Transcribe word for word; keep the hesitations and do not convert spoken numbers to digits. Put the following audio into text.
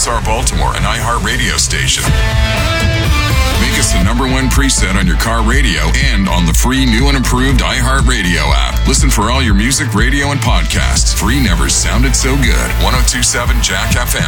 S R Baltimore, an iHeartRadio station. Make us the number one preset on your car radio and on the free new and improved iHeartRadio app. Listen for all your music, radio, and podcasts. Free never sounded so good. ten twenty-seven Jack F M.